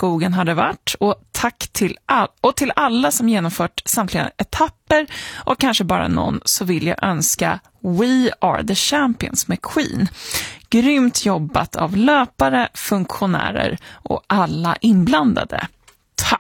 skogen har det varit. Och tack till alla som genomfört samtliga etapper och kanske bara någon, så vill jag önska We Are The Champions med Queen. Grymt jobbat av löpare, funktionärer och alla inblandade.